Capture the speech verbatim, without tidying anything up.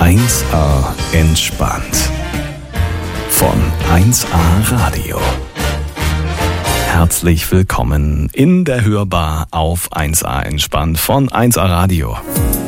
eins A entspannt. Von eins A Radio. Herzlich willkommen in der Hörbar auf eins A entspannt von eins A Radio.